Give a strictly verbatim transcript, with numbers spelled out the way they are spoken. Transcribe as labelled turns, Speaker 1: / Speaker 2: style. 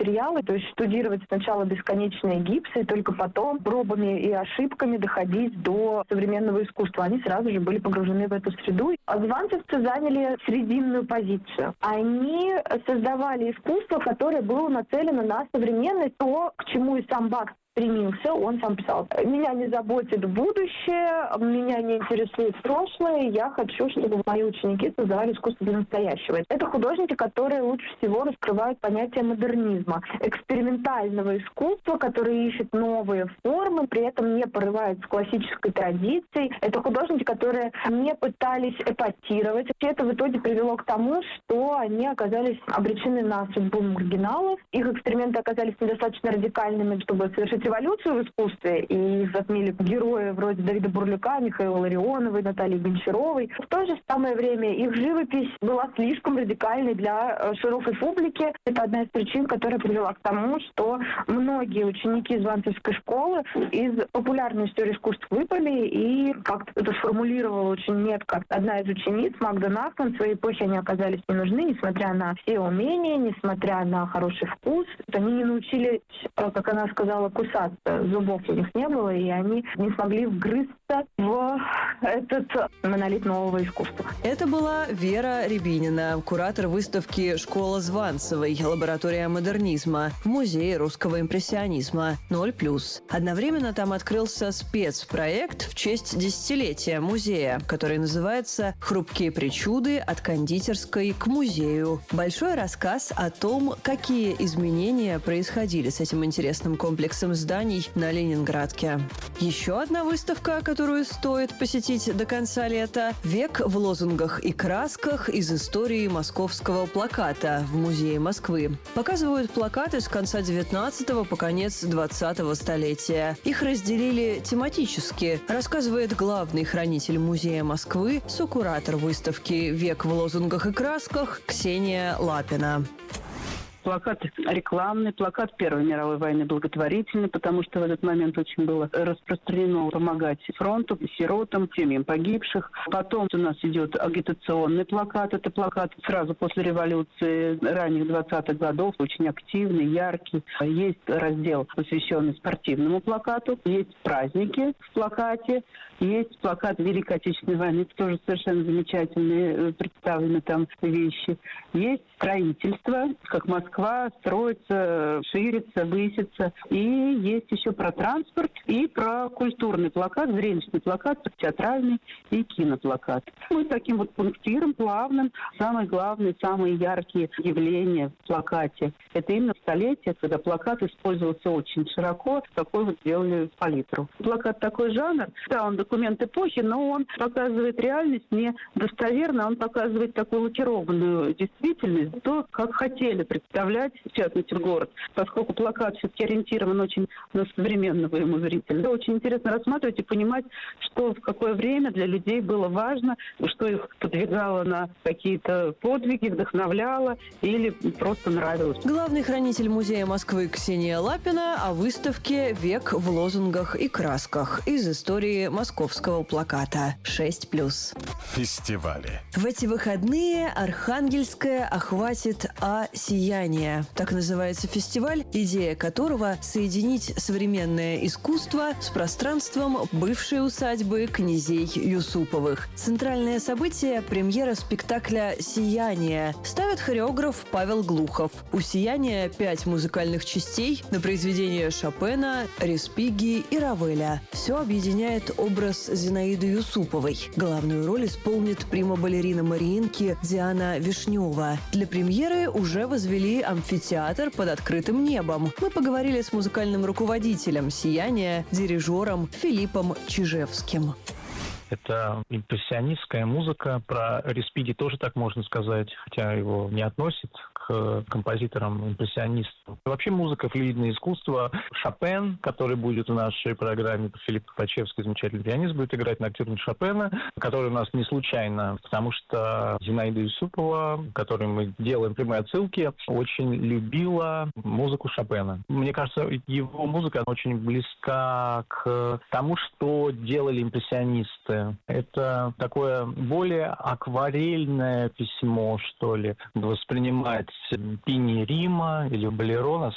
Speaker 1: материалы, то есть штудировать сначала бесконечные гипсы, и только потом пробами и ошибками доходить до современного искусства. Они сразу же были погружены в эту среду. А званцевцы заняли срединную позицию. Они создавали искусство, которое было нацелено на современность, то, к чему и сам Бах стремился. Он сам писал: «Меня не заботит будущее, меня не интересует прошлое, я хочу, чтобы мои ученики создавали искусство для настоящего». Это художники, которые лучше всего раскрывают понятие модернизма, экспериментального искусства, которые ищут новые формы, при этом не порывают с классической традицией. Это художники, которые не пытались эпатировать. Все это в итоге привело к тому, что они оказались обречены на судьбу маргиналов. Их эксперименты оказались недостаточно радикальными, чтобы совершить революцию в искусстве, и их затмили герои вроде Давида Бурлюка, Михаила Ларионовой, Натальи Гончаровой. В то же самое время их живопись была слишком радикальной для широкой публики. Это одна из причин, которая привела к тому, что многие ученики званцевской школы из популярной истории искусств выпали, и как-то это сформулировала очень метко одна из учениц, Магда Нахман. В своей эпохе они оказались не нужны, несмотря на все умения, несмотря на хороший вкус. Они не научились, как она сказала, кусаться. Зубов у них не было, и они не смогли вгрызться в этот монолит нового искусства.
Speaker 2: Это была Вера Рябинина, куратор выставки «Школа Званцевой. Лаборатория модернизма» в Музее русского импрессионизма «Ноль плюс». Одновременно там открылся спецпроект в честь десятилетия музея, который называется «Хрупкие причуды от кондитерской к музею». Большой рассказ о том, какие изменения происходили с этим интересным комплексом зданий на Ленинградке. Еще одна выставка, которую стоит посетить до конца лета – «Век в лозунгах и красках из истории московского плаката» в Музее Москвы. Показывают плакаты с конца девятнадцатого по конец двадцатого столетия. Их разделили тематически, рассказывает главный хранитель Музея Москвы, сокуратор выставки «Век в лозунгах и красках» Ксения Лапина.
Speaker 3: Плакат рекламный, плакат Первой мировой войны благотворительный, потому что в этот момент очень было распространено помогать фронту, сиротам, семьям погибших. Потом у нас идет агитационный плакат. Это плакат сразу после революции ранних двадцатых годов, очень активный, яркий. Есть раздел, посвященный спортивному плакату. Есть праздники в плакате. Есть плакат Великой Отечественной войны, тоже совершенно замечательные представлены там вещи. Есть строительство, как Москва строится, ширится, высится. И есть еще про транспорт и про культурный плакат, зрелищный плакат, театральный и киноплакат. Мы таким вот пунктиром плавным, самые главные, самые яркие явления в плакате. Это именно столетие, когда плакат использовался очень широко, такой вот сделали палитру. Плакат такой жанр, да, он документ эпохи, но он показывает реальность не достоверно, он показывает такую лакированную действительность, то, как хотели представлять, в частности, город, поскольку плакат все-таки ориентирован очень на современного ему зрителя. Это очень интересно рассматривать и понимать, что в какое время для людей было важно, что их подвигало на какие-то подвиги, вдохновляло или просто нравилось.
Speaker 2: Главный хранитель Музея Москвы Ксения Лапина о выставке «Век в лозунгах и красках» из истории московского плаката шесть плюс.
Speaker 4: Фестивали.
Speaker 2: В эти выходные Архангельское охватит «А-сияние». Так называется фестиваль, идея которого – соединить современное искусство с пространством бывшей усадьбы князей Юсуповых. Центральное событие – премьера спектакля «Сияние». Ставит хореограф Павел Глухов. У «Сияния» пять музыкальных частей на произведения Шопена, Респиги и Равеля. Все объединяет образ Зинаиды Юсуповой. Главную роль исполнит прима-балерина Мариинки Диана Вишнева. Для премьеры уже возвели амфитеатр под открытым небом. Мы поговорили с музыкальным руководителем «Сияния», дирижером Филиппом Чижевским.
Speaker 5: Это импрессионистская музыка. Про Респиги тоже так можно сказать, хотя его не относят к композиторам-импрессионистам. Вообще музыка — флюидное искусство. Шопен, который будет в нашей программе, Филипп Пачевский, замечательный пианист, будет играть ноктюрн Шопена, который у нас не случайно, потому что Зинаида Юсупова, которой мы делаем прямые отсылки, очень любила музыку Шопена. Мне кажется, его музыка очень близка к тому, что делали импрессионисты. Это такое более акварельное письмо, что ли, воспринимать пение Рима или Болеро